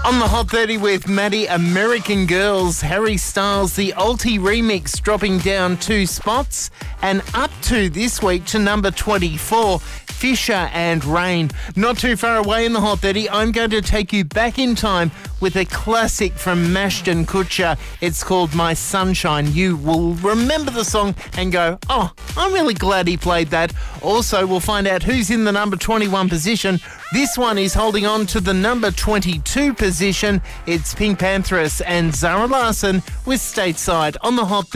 On the Hot 30 with Maddie, American Girls, Harry Styles, the Alti remix dropping down 2 spots, and up to this week to number 24, Fisher and Rain. Not too far away in the Hot 30, I'm going to take you back in time with a classic from Ashton Kutcher. It's called My Sunshine. You will remember the song and go, oh, I'm really glad he played that. Also, we'll find out who's in the number 21 position. This one is holding on to the number 22 position. It's Pink Panthers and Zara Larsson with Stateside on the Hot 30.